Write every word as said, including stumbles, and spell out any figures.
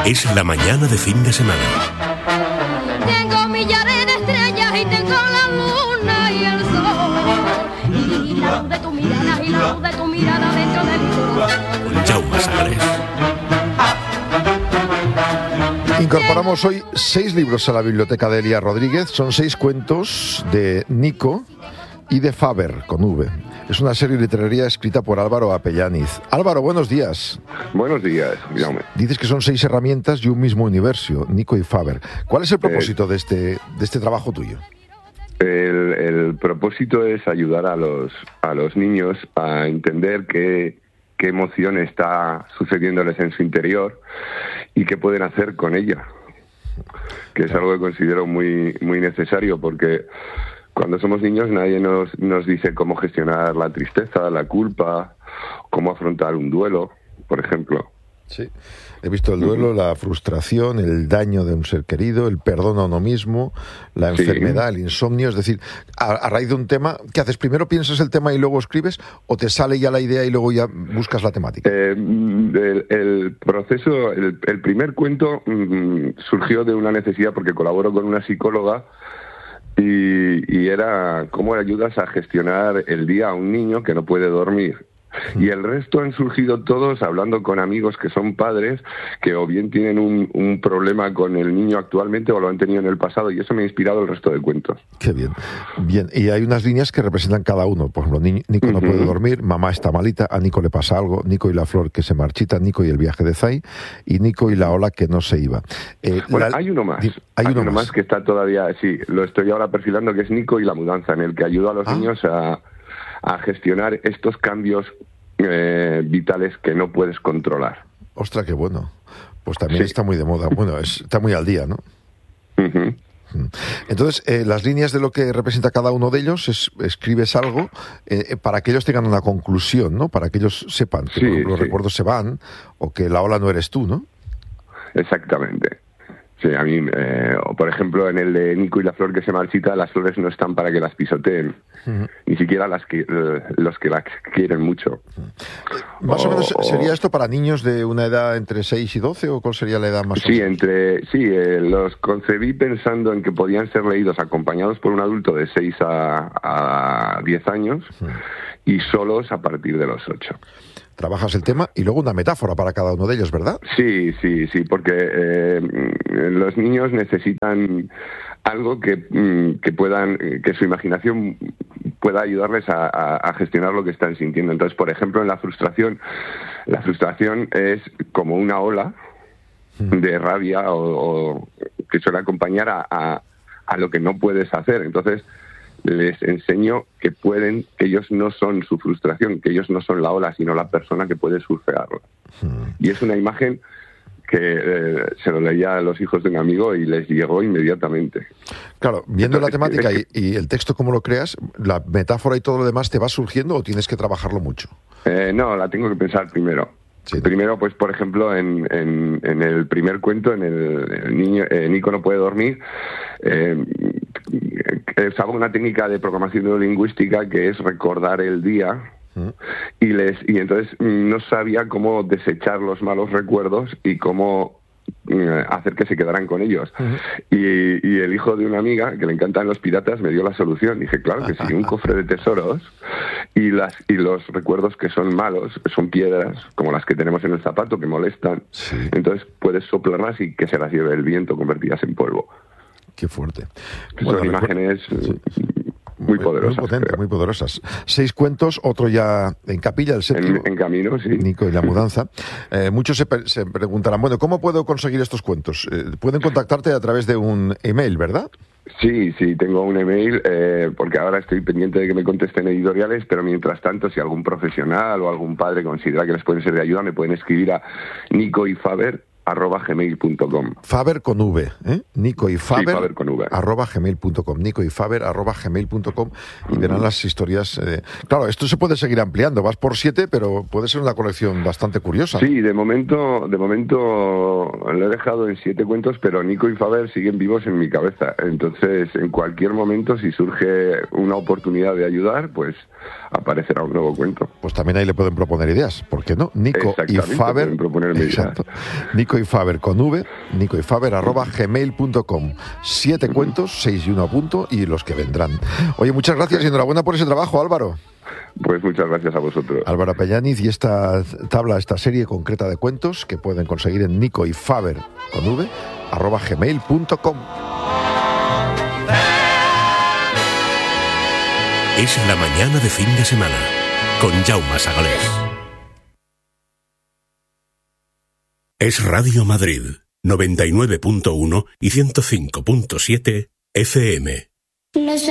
Es la mañana de fin de semana. Tengo millares de estrellas y tengo la luna y el sol. Y la luz de tu mirada y la luz de tu mirada dentro de mi corazón. Con Jaume Sagrés. Incorporamos hoy seis libros a la biblioteca de Elia Rodríguez. Son seis cuentos de Nico y de Faber, con V. Es una serie literaria escrita por Álvaro Apellaniz. Álvaro, buenos días. Buenos días, dígame. Dices que son seis herramientas y un mismo universo, Nico y Faber. ¿Cuál es el propósito eh, de este de este trabajo tuyo? El, el propósito es ayudar a los a los niños a entender qué, qué emoción está sucediéndoles en su interior y qué pueden hacer con ella. Que es algo que considero muy, muy necesario, porque cuando somos niños nadie nos, nos dice cómo gestionar la tristeza, la culpa, cómo afrontar un duelo, por ejemplo. Sí, he visto el duelo, uh-huh. la frustración, el daño de un ser querido, el perdón a uno mismo, la enfermedad, sí. el insomnio. Es decir, a, a raíz de un tema, ¿qué haces? ¿Primero piensas el tema y luego escribes? ¿O te sale ya la idea y luego ya buscas la temática? Eh, el, el proceso, el, el primer cuento mmm, surgió de una necesidad porque colaboro con una psicóloga. Y, y era cómo ayudas a gestionar el día a un niño que no puede dormir. Y el resto han surgido todos hablando con amigos que son padres, que o bien tienen un, un problema con el niño actualmente o lo han tenido en el pasado, y eso me ha inspirado el resto de cuentos. Qué bien. Bien, y hay unas líneas que representan cada uno. Por ejemplo, Nico no uh-huh. puede dormir, mamá está malita, a Nico le pasa algo, Nico y la flor que se marchita, Nico y el viaje de Zay, y Nico y la ola que no se iba. Eh, bueno, la... hay uno más. Hay, hay uno, uno más. más que está todavía, sí, lo estoy ahora perfilando, que es Nico y la mudanza, en el que ayuda a los ah. niños a... a gestionar estos cambios eh, vitales que no puedes controlar. Ostras, qué bueno. Pues también sí. está muy de moda. Bueno, es, está muy al día, ¿no? Uh-huh. Entonces, eh, las líneas de lo que representa cada uno de ellos, es, escribes algo eh, para que ellos tengan una conclusión, ¿no? Para que ellos sepan que sí, los sí. recuerdos se van o que la ola no eres tú, ¿no? Exactamente. Sí, a mí, eh, o por ejemplo, en el de Nico y la flor que se marchita, las flores no están para que las pisoteen, uh-huh. ni siquiera las que, eh, los que las quieren mucho. Uh-huh. Más o, o menos, ¿sería esto para niños de una edad entre seis y doce o cuál sería la edad más? Sí, entre, sí eh, los concebí pensando en que podían ser leídos acompañados por un adulto de seis a diez años uh-huh. y solos a partir de los ocho. Trabajas el tema y luego una metáfora para cada uno de ellos, ¿verdad? Sí, sí, sí, porque eh, los niños necesitan algo que, que puedan, que su imaginación pueda ayudarles a, a, a gestionar lo que están sintiendo. Entonces, por ejemplo, en la frustración, la frustración es como una ola de rabia o, o que suele acompañar a, a, a lo que no puedes hacer. Entonces, les enseño que pueden, que ellos no son su frustración, que ellos no son la ola, sino la persona que puede surfearla. Hmm. Y es una imagen que eh, se lo leía a los hijos de un amigo y les llegó inmediatamente. Claro, viendo Entonces, la temática es que, y, y el texto como lo creas, ¿la metáfora y todo lo demás te va surgiendo o tienes que trabajarlo mucho? Eh, no, la tengo que pensar primero. Sí. Primero, pues, por ejemplo, en, en, en el primer cuento, en el, el niño eh, Nico no puede dormir, eh, usaba una técnica de programación neurolingüística que es recordar el día ¿Mm? y les y entonces no sabía cómo desechar los malos recuerdos y cómo eh, hacer que se quedaran con ellos. Uh-huh. Y, y el hijo de una amiga, que le encantan los piratas, me dio la solución. Dije, claro que sí, un cofre de tesoros y las y los recuerdos que son malos son piedras, como las que tenemos en el zapato, que molestan. Sí. Entonces puedes soplarlas y que se las lleve el viento convertidas en polvo. Qué fuerte. Son bueno, imágenes sí. muy poderosas. Muy potentes, muy poderosas. Seis cuentos, otro ya en capilla, el séptimo. En, en camino, sí. Nico y la mudanza. Eh, muchos se, se preguntarán, bueno, ¿cómo puedo conseguir estos cuentos? Eh, pueden contactarte a través de un email, ¿verdad? Sí, sí, tengo un email, eh, porque ahora estoy pendiente de que me contesten editoriales, pero mientras tanto, si algún profesional o algún padre considera que les pueden ser de ayuda, me pueden escribir a Nico y Faber arroba gmail punto com. Faber con V, ¿eh? Nico y Faber, sí, Faber con V. arroba gmail punto com. Nico y Faber arroba gmail punto com y verán uh-huh. las historias. Eh... Claro, esto se puede seguir ampliando. Vas por siete, pero puede ser una colección bastante curiosa. Sí, de momento, de momento lo he dejado en siete cuentos, pero Nico y Faber siguen vivos en mi cabeza. Entonces, en cualquier momento, si surge una oportunidad de ayudar, pues aparecerá un nuevo cuento. Pues también ahí le pueden proponer ideas, ¿por qué no? Nico y Faber. Pueden proponerme exacto. ideas. Nico Nico y Faber con V, Nico y Faber arroba gmail punto com. Siete cuentos, seis y uno a punto, y los que vendrán. Oye, muchas gracias y enhorabuena por ese trabajo, Álvaro. Pues muchas gracias a vosotros. Álvaro Pellaniz, y esta tabla, esta serie concreta de cuentos que pueden conseguir en Nico y Faber con V arroba gmail punto com. Es la mañana de fin de semana con Jaume Sagalés. Es Radio Madrid, noventa y nueve punto uno y ciento cinco punto siete F M. No sé.